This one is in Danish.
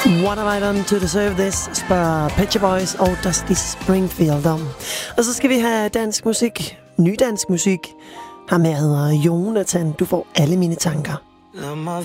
What have I done to deserve this, spørger Pet Shop Boys og Dusty Springfield om. Og så skal vi have dansk musik, ny dansk musik. Ham her hedder Jonathan, du får alle mine tanker.